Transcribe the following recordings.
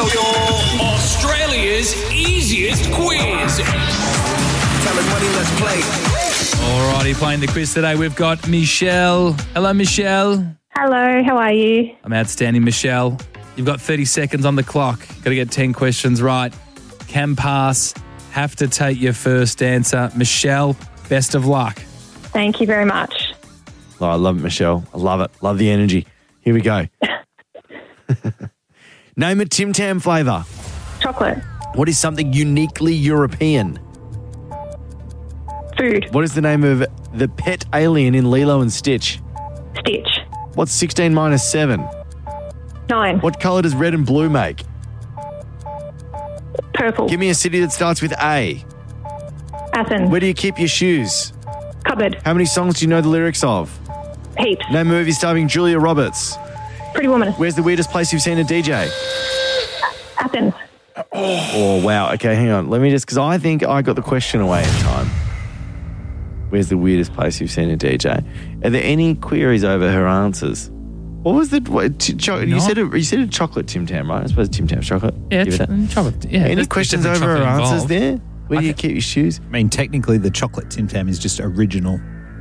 You're Australia's easiest quiz. Tell us money, let's play. Alrighty, playing the quiz today, we've got Michelle. Hello, Michelle. Hello, how are you? I'm outstanding, Michelle. You've got 30 seconds on the clock. Got to get 10 questions right. Can pass. Have to take your first answer. Michelle, best of luck. Thank you very much. Oh, I love it, Michelle. I love it. Love the energy. Here we go. Name a Tim Tam flavour. Chocolate. What is something uniquely European? Food. What is the name of the pet alien in Lilo and Stitch? Stitch. What's 16 minus 7? 9. What colour does red and blue make? Purple. Give me a city that starts with A. Athens. Where do you keep your shoes? Cupboard. How many songs do you know the lyrics of? Heaps. Name a movie starring Julia Roberts. Pretty Woman. Where's the weirdest place you've seen a DJ? Athens. Oh, wow. Okay, hang on. Let me just, because I think I got the question away in time. Where's the weirdest place you've seen a DJ? Are there any queries over her answers? What was the, you said a chocolate Tim Tam, right? I suppose Tim Tam's chocolate. Yeah, Give it- chocolate. Yeah, Any there's questions definitely over her chocolate answers involved. there? Where do you keep your shoes? I mean, technically, the chocolate Tim Tam is just original.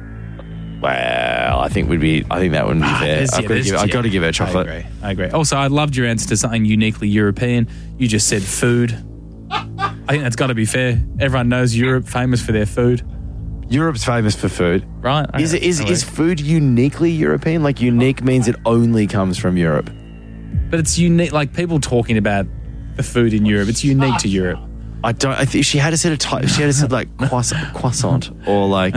Well, I think that wouldn't be fair. I've got to give her chocolate. I agree. Also, I loved your answer to something uniquely European. You just said food. I think that's got to be fair. Everyone knows Europe, famous for their food. Europe's famous for food. Right. Is food uniquely European? Like unique means it only comes from Europe. But it's unique, like people talking about the food in Europe. It's unique to Europe. I think she had to said she had to said like croissant or like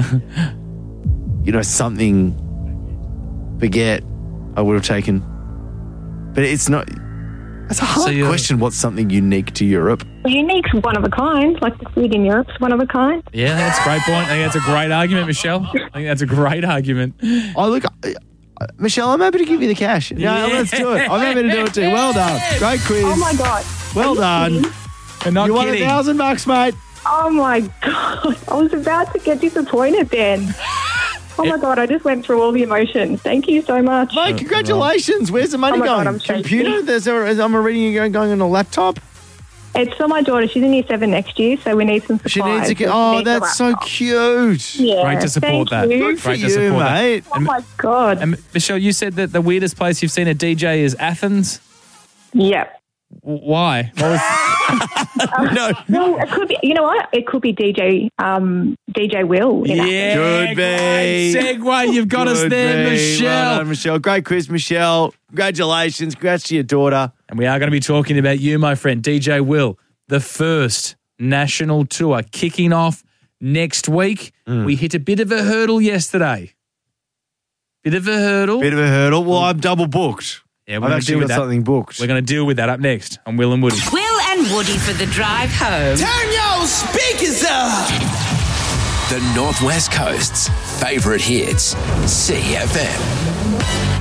something baguette. I would have taken, but it's not. That's a hard question. What's something unique to Europe? Well, unique's one of a kind. Like the food in Europe's one of a kind. Yeah, that's a great point. I think that's a great argument, Michelle. I think that's a great argument. Oh, look, Michelle, I'm happy to give you the cash. Yeah, let's do it. I'm happy to do it too. Well done. Great quiz. Oh my God. Well done. We're not You won kidding. $1,000, mate. Oh my God. I was about to get disappointed then. Oh my God, I just went through all the emotions. Thank you so much. Mate, congratulations. Where's the money Oh my going? God, I'm shaking. Computer? I'm reading you going on a laptop. It's for my daughter. She's in year 7 next year, so we need some supplies. She needs to get. So she Oh, needs a that's so laptop. cute. Yeah, Great to support thank that. you. Good for Great to you, support that. mate. Oh my God. And Michelle, you said that the weirdest place you've seen a DJ is Athens. Yep. Why? What was... No. Well, it could be. You know what? It could be DJ Will. in Athens. Yeah, Could be. great segue. You've got us Could there, be. Michelle. Well done, Michelle. Great quiz, Michelle. Congratulations. Congrats to your daughter. And we are going to be talking about you, my friend, DJ Will, the first national tour kicking off next week. We hit a bit of a hurdle yesterday. Bit of a hurdle. Well, I'm double booked. Yeah, I've we're going to actually deal with got that. something booked. We're going to deal with that up next on Will and Woody. Will and Woody for the drive home. Turn your speakers up. The Northwest Coast's favourite hits, CFM.